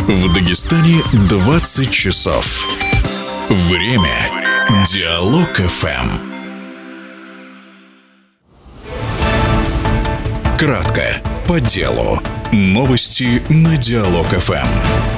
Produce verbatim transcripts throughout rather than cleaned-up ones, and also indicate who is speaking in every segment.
Speaker 1: В Дагестане двадцать часов. Время Диалог эф эм. Кратко, по делу. Новости на Диалог эф эм.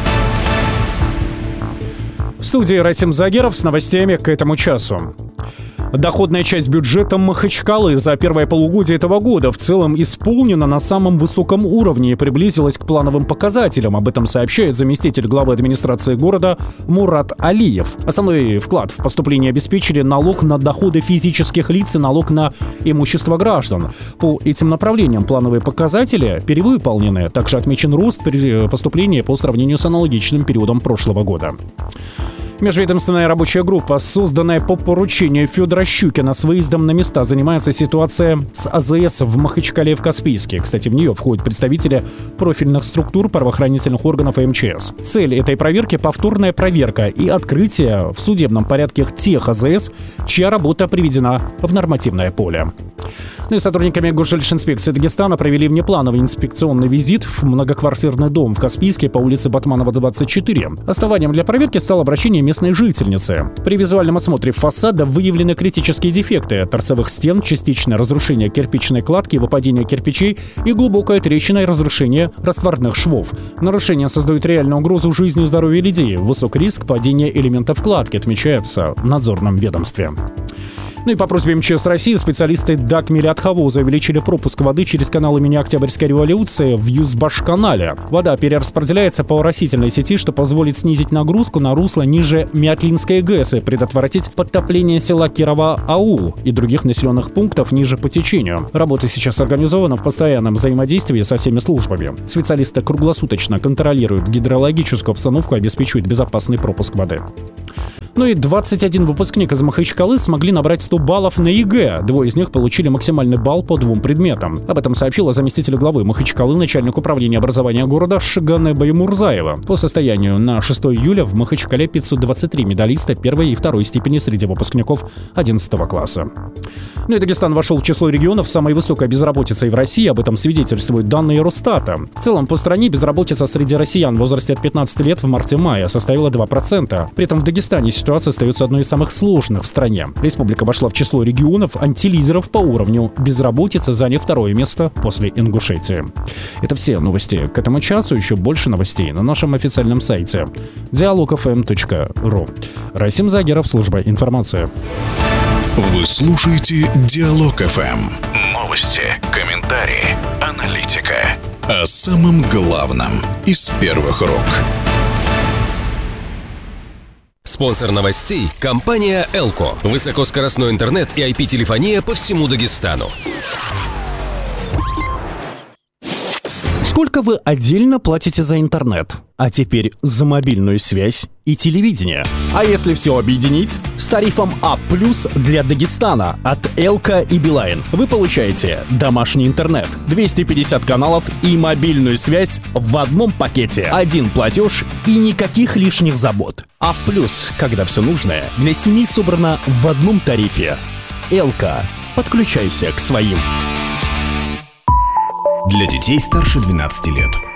Speaker 2: В студии Расим Загеров с новостями к этому часу. Доходная часть бюджета Махачкалы за первое полугодие этого года в целом исполнена на самом высоком уровне и приблизилась к плановым показателям. Об этом сообщает заместитель главы администрации города Мурат Алиев. Основной вклад в поступление обеспечили налог на доходы физических лиц и налог на имущество граждан. По этим направлениям плановые показатели перевыполнены. Также отмечен рост поступления по сравнению с аналогичным периодом прошлого года. Межведомственная рабочая группа, созданная по поручению Федора Щукина с выездом на места, занимается ситуацией с а зэ эс в Махачкале и в Каспийске. Кстати, в нее входят представители профильных структур, правоохранительных органов и эм че эс. Цель этой проверки – повторная проверка и открытие в судебном порядке тех а зэ эс, чья работа приведена в нормативное поле. Ну и сотрудниками Госжилинспекции Дагестана провели внеплановый инспекционный визит в многоквартирный дом в Каспийске по улице Батманова, двадцать четыре. Основанием для проверки стало обращение местной жительницы. При визуальном осмотре фасада выявлены критические дефекты: торцевых стен, частичное разрушение кирпичной кладки, выпадение кирпичей и глубокая трещина и разрушение растворных швов. Нарушения создают реальную угрозу жизни и здоровью людей. Высок риск падения элементов кладки, отмечается в надзорном ведомстве. Ну и по просьбе эм че эс России специалисты ДАК Мелиотховоза увеличили пропуск воды через канал имени Октябрьской революции в Юзбаш-канале. Вода перераспределяется по оросительной сети, что позволит снизить нагрузку на русло ниже Мятлинской ГЭС и предотвратить подтопление села Кирова-Аул и других населенных пунктов ниже по течению. Работа сейчас организована в постоянном взаимодействии со всеми службами. Специалисты круглосуточно контролируют гидрологическую обстановку и обеспечивают безопасный пропуск воды. Ну и двадцать один выпускник из Махачкалы смогли набрать сто баллов на е гэ э. Двое из них получили максимальный балл по двум предметам. Об этом сообщила заместитель главы Махачкалы, начальник управления образования города Шигане Баймурзаева. По состоянию на шестое июля в Махачкале пятьсот двадцать три медалиста первой и второй степени среди выпускников одиннадцатого класса. Ну и Дагестан вошел в число регионов с самой высокой безработицей в России. Об этом свидетельствуют данные Росстата. В целом по стране безработица среди россиян в возрасте от пятнадцати лет в марте-мае составила два процента. При этом в Дагестане ситуация остается одной из самых сложных в стране. Республика вошла в число регионов антилидеров по уровню безработицы, заняв второе место после Ингушетии. Это все новости к этому часу. Еще больше новостей на нашем официальном сайте диалог эф эм точка ру. Расим Загеров, служба информации.
Speaker 1: Вы слушаете Диалог эф эм. Новости, комментарии, аналитика. О самом главном из первых рук.
Speaker 3: Спонсор новостей – компания Элко. Высокоскоростной интернет и ай пи-телефония по всему Дагестану.
Speaker 2: Сколько вы отдельно платите за интернет? А теперь за мобильную связь и телевидение. А если все объединить? С тарифом А плюс для Дагестана от Элко и Билайн вы получаете домашний интернет, двести пятьдесят каналов и мобильную связь в одном пакете. Один платеж и никаких лишних забот. А плюс, когда все нужное для семьи собрано в одном тарифе. Элко. Подключайся к своим.
Speaker 4: Для детей старше двенадцати лет.